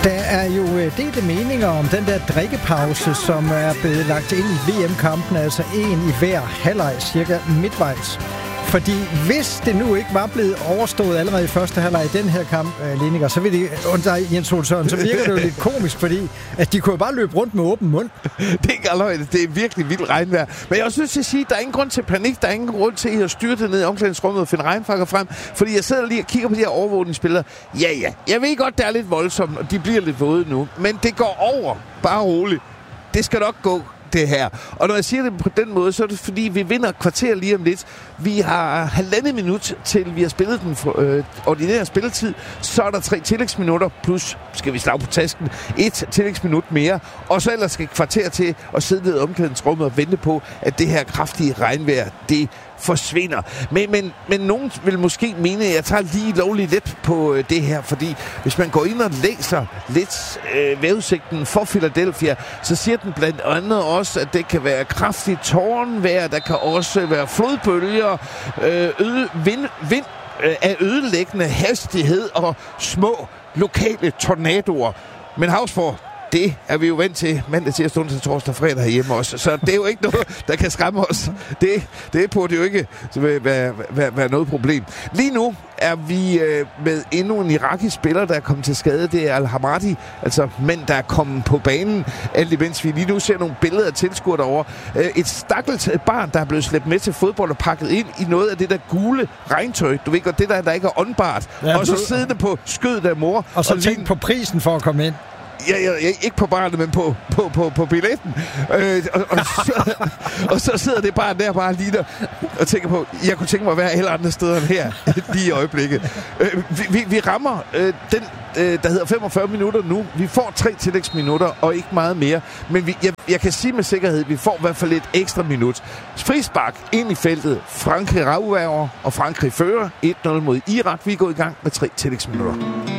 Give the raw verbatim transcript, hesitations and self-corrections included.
Der er jo delte meninger om den der drikkepause, som er blevet lagt ind i V M-kampen, altså en i hver halvleg, cirka midtvejs. Fordi hvis det nu ikke var blevet overstået allerede i første halvleg i den her kamp, Lineker, så vil det, under Jens Ole Søren, så virker det jo lidt komisk, fordi at de kunne jo bare løbe rundt med åben mund. Det er ikke alvorligt. Det er virkelig vildt regnvejr. Men jeg synes til at sige, at der er ingen grund til panik. Der er ingen grund til at styre det ned i omklædningsrummet og finde regnfakker frem. Fordi jeg sidder lige og kigger på de her overvågningsspillere. Ja, ja. Jeg ved godt, det er lidt voldsomt, og de bliver lidt våde nu. Men det går over. Bare roligt. Det skal nok gå. Det her. Og når jeg siger det på den måde, så er det fordi, vi vinder et kvarter lige om lidt. Vi har halvandet minut til, vi har spillet den for, øh, ordinære spilletid. Så er der tre tillægsminutter, plus, skal vi slag på tasken, et tillægsminut mere. Og så ellers skal et kvarter til at sidde ned i omklædningsrummet og vente på, at det her kraftige regnvejr, det forsvinder. Men, men, men nogen vil måske mene, at jeg tager lige lovligt let på øh, det her, fordi hvis man går ind og læser lidt øh, vejrudsigten for Philadelphia, så siger den blandt andet også, at det kan være kraftigt tårnvejr, der kan også være flodbølger, øh, øde, vind, vind øh, af ødelæggende hastighed og små lokale tornadoer. Men Hausborg, det er vi jo vant til mandag, tirsdag, onsdag, torsdag og fredag herhjemme også. Så det er jo ikke noget, der kan skræmme os. Det, det burde jo ikke være, være, være noget problem. Lige nu er vi øh, med endnu en irakisk spiller, der er kommet til skade. Det er Al-Hamadi, altså mænd, der er kommet på banen. Alt imens vi lige nu ser nogle billeder af tilskuere derovre. Øh, et stakkels barn, der er blevet slæbt med til fodbold og pakket ind i noget af det der gule regntøj. Du ved godt, det der, der ikke er åndbart. Ja, og så siddende på skødet af mor. Og så og tænk lige på prisen for at komme ind. Ja, ja, ja, ikke på barnet, men på, på, på, på billetten. Øh, og, og, så, og så sidder det bare der bare lige der og tænker på, jeg kunne tænke mig at være alle andre steder end her lige i øjeblikket. Øh, vi, vi, vi rammer øh, den, øh, der hedder femogfyrre minutter nu. Vi får tre tillægsminutter og ikke meget mere. Men vi, jeg, jeg kan sige med sikkerhed, at vi får i hvert fald et ekstra minut. Frispark ind i feltet. Frankrig ragværger, og Frankrig fører et nul mod Irak. Vi er gået i gang med tre tillægsminutter.